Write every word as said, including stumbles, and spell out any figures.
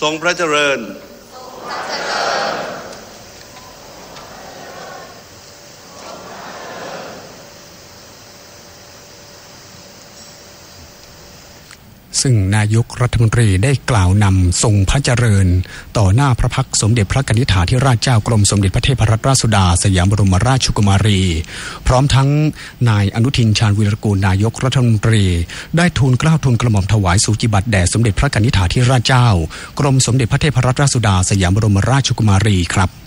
ทรงพระเจริญซึ่งนายกรัฐมนตรีได้กล่าวนำทรงพระเจริญต่อหน้าพระพักตร์สมเด็จพระกนิษฐาธิราชเจ้ากรมสมเด็จพระเทพรัตนราชสุดาสยามบรมราชกุมารีพร้อมทั้งนายอนุทินชาญวีรกูลนายกรัฐมนตรีได้ทูลเกล้าทูลกระหม่อมถวายสูจิบัตรแด่สมเด็จพระกนิษฐาธิราชเจ้ากรมสมเด็จพระเทพรัตนราชสุดาสยามบรมราชกุมารีครับ